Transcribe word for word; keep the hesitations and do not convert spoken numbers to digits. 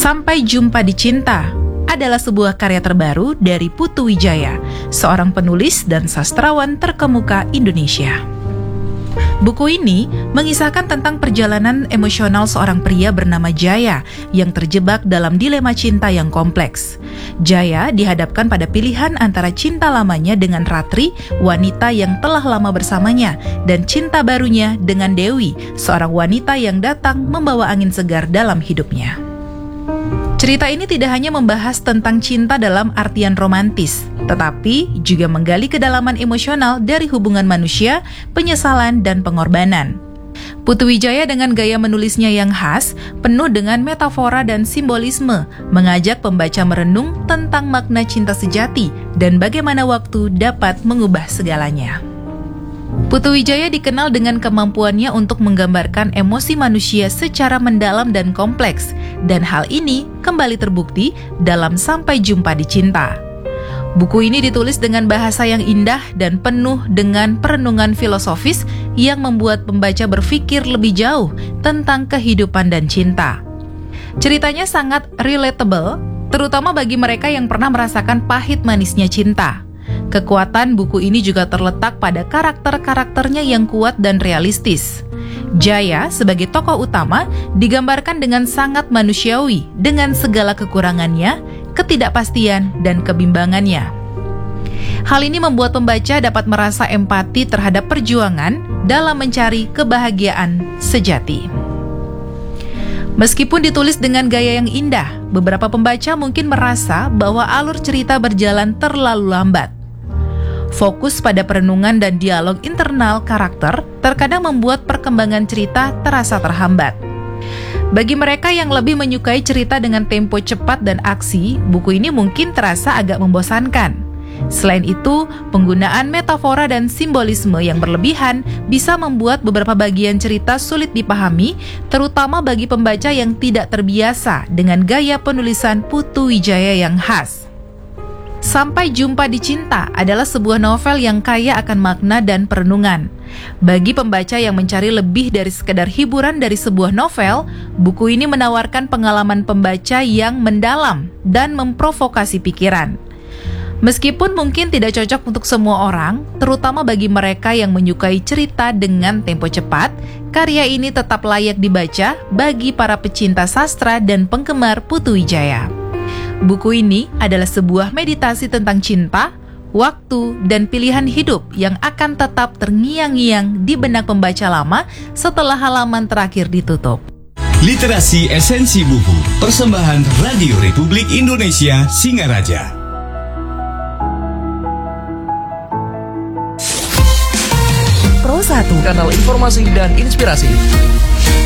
Sampai Jumpa di Cinta adalah sebuah karya terbaru dari Putu Wijaya, seorang penulis dan sastrawan terkemuka Indonesia. Buku ini mengisahkan tentang perjalanan emosional seorang pria bernama Jaya yang terjebak dalam dilema cinta yang kompleks. Jaya dihadapkan pada pilihan antara cinta lamanya dengan Ratri, wanita yang telah lama bersamanya, dan cinta barunya dengan Dewi, seorang wanita yang datang membawa angin segar dalam hidupnya. Cerita ini tidak hanya membahas tentang cinta dalam artian romantis, tetapi juga menggali kedalaman emosional dari hubungan manusia, penyesalan, dan pengorbanan. Putu Wijaya dengan gaya menulisnya yang khas, penuh dengan metafora dan simbolisme, mengajak pembaca merenung tentang makna cinta sejati dan bagaimana waktu dapat mengubah segalanya. Putu Wijaya dikenal dengan kemampuannya untuk menggambarkan emosi manusia secara mendalam dan kompleks, dan hal ini kembali terbukti dalam Sampai Jumpa di Cinta. Buku ini ditulis dengan bahasa yang indah dan penuh dengan perenungan filosofis yang membuat pembaca berpikir lebih jauh tentang kehidupan dan cinta. Ceritanya sangat relatable, terutama bagi mereka yang pernah merasakan pahit manisnya cinta. Kekuatan buku ini juga terletak pada karakter-karakternya yang kuat dan realistis. Jaya sebagai tokoh utama digambarkan dengan sangat manusiawi dengan segala kekurangannya, ketidakpastian, dan kebimbangannya. Hal ini membuat pembaca dapat merasa empati terhadap perjuangan dalam mencari kebahagiaan sejati. Meskipun ditulis dengan gaya yang indah, beberapa pembaca mungkin merasa bahwa alur cerita berjalan terlalu lambat. Fokus pada perenungan dan dialog internal karakter terkadang membuat perkembangan cerita terasa terhambat. Bagi mereka yang lebih menyukai cerita dengan tempo cepat dan aksi, buku ini mungkin terasa agak membosankan. Selain itu, penggunaan metafora dan simbolisme yang berlebihan bisa membuat beberapa bagian cerita sulit dipahami, terutama bagi pembaca yang tidak terbiasa dengan gaya penulisan Putu Wijaya yang khas. Sampai Jumpa di Cinta adalah sebuah novel yang kaya akan makna dan perenungan. Bagi pembaca yang mencari lebih dari sekedar hiburan dari sebuah novel, buku ini menawarkan pengalaman pembaca yang mendalam dan memprovokasi pikiran. Meskipun mungkin tidak cocok untuk semua orang, terutama bagi mereka yang menyukai cerita dengan tempo cepat, karya ini tetap layak dibaca bagi para pecinta sastra dan penggemar Putu Wijaya. Buku ini adalah sebuah meditasi tentang cinta, waktu, dan pilihan hidup yang akan tetap terngiang-ngiang di benak pembaca lama setelah halaman terakhir ditutup. Literasi Esensi Buku, persembahan Radio Republik Indonesia Singaraja. Pro satu, kanal informasi dan inspirasi.